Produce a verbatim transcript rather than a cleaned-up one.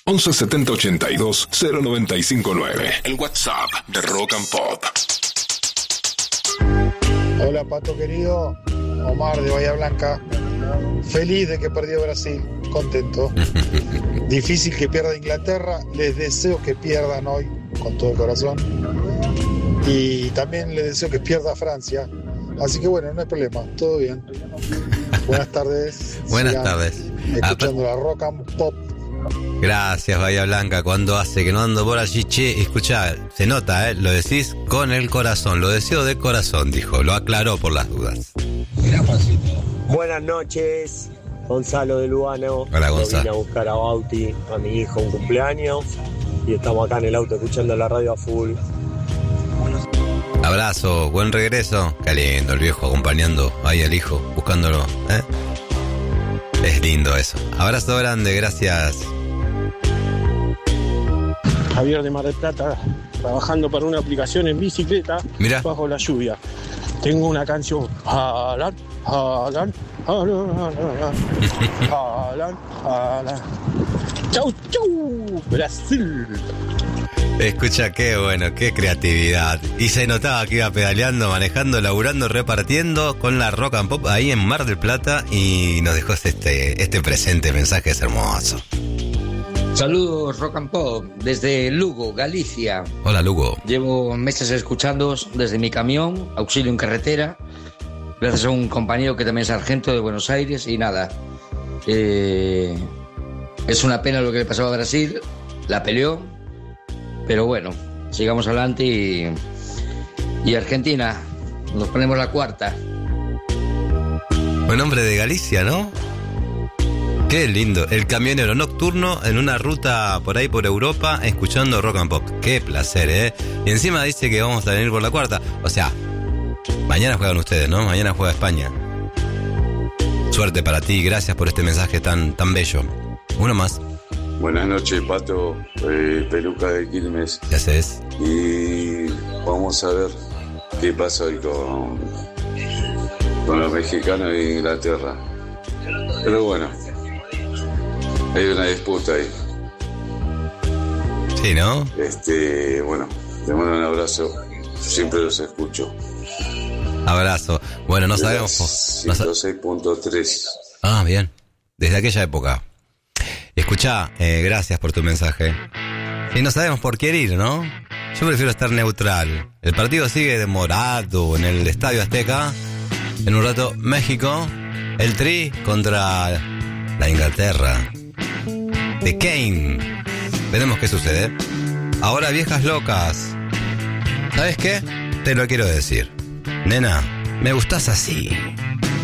once setenta ochenta y dos cero noventa y cinco nueve. El WhatsApp de Rock and Pop. Hola, Pato querido. Omar de Bahía Blanca. Feliz de que perdió Brasil. Contento. Difícil que pierda Inglaterra. Les deseo que pierdan hoy con todo el corazón. Y también les deseo que pierda Francia. Así que bueno, no hay problema. Todo bien. Buenas tardes. Buenas Sigan tardes. escuchando la Rock and Pop. Gracias, Bahía Blanca. Cuando hace que no ando por allí, che, escuchá, se nota, ¿eh? Lo decís con el corazón, lo deseo de corazón, dijo, lo aclaró por las dudas. Buenas noches, Gonzalo de Lugano. Hola, Gonzalo. Vine a buscar a Bauti, a mi hijo, un cumpleaños, y estamos acá en el auto escuchando la radio a full. Abrazo, buen regreso. Qué lindo, el viejo acompañando ahí al hijo, buscándolo, ¿eh? Es lindo eso. Abrazo grande, gracias. Javier de Mar del Plata, trabajando para una aplicación en bicicleta. Mirá. Bajo la lluvia. Tengo una canción. Alan, Alan, Alan, Alan, Alan. Chau, chau, Brasil. Escucha, qué bueno, qué creatividad. Y se notaba que iba pedaleando, manejando, laburando, repartiendo con la Rock and Pop ahí en Mar del Plata y nos dejó este, este presente mensaje, es hermoso. Saludos Rock and Pop desde Lugo, Galicia. Hola, Lugo. Llevo meses escuchándoos desde mi camión, auxilio en carretera, gracias a un compañero que también es sargento de Buenos Aires y nada. Eh, es una pena lo que le pasó a Brasil, la peleó, pero bueno, sigamos adelante y, y Argentina, nos ponemos la cuarta. Buen hombre de Galicia, ¿no? Qué lindo, el camionero nocturno en una ruta por ahí por Europa escuchando Rock and Pop. Qué placer, ¿eh? Y encima dice que vamos a venir por la cuarta. O sea, mañana juegan ustedes, ¿no? Mañana juega España. Suerte para ti, gracias por este mensaje tan, tan bello. Uno más. Buenas noches, Pato, eh, Peluca de Quilmes. ¿Qué haces? Y vamos a ver qué pasa hoy con, con los mexicanos de Inglaterra. Pero bueno, hay una disputa ahí. Sí, ¿no? Este, bueno, te mando un abrazo. Siempre los escucho. Abrazo. Bueno, no sabemos. ciento seis punto tres. Ah, bien. Desde aquella época. Escuchá, eh, gracias por tu mensaje. Y no sabemos por qué ir, ¿no? Yo prefiero estar neutral. El partido sigue demorado en el Estadio Azteca. En un rato, México. El Tri contra la Inglaterra. De Kane. Veremos qué sucede. Ahora, viejas locas. ¿Sabes qué? Te lo quiero decir. Nena, me gustás así.